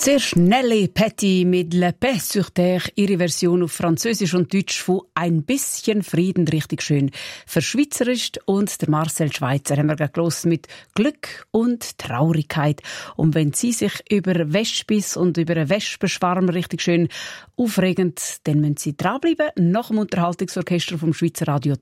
Zuerst Nelly Patty mit Le Paix sur Terre, ihre Version auf Französisch und Deutsch von «Ein bisschen Frieden», richtig schön verschweizerisch. Und der Marcel Schweizer haben wir gerade gehört mit «Glück und Traurigkeit». Und wenn Sie sich über Wespis und über einen Wespenschwarm richtig schön aufregen, dann müssen Sie dranbleiben. Nach dem Unterhaltungsorchester vom Schweizer Radio